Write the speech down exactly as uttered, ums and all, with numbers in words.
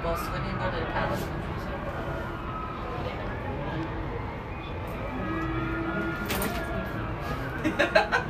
Palace. We didn't go to the Palace Country Center.